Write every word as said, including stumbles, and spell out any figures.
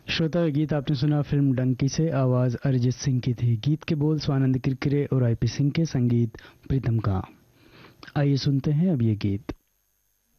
श्रोता, ये गीत आपने सुना फिल्म डंकी से। आवाज अरिजीत सिंह की थी। गीत के बोल स्वानंद किरकिरे और आईपी सिंह के, संगीत प्रीतम का। आइए सुनते हैं अब ये गीत।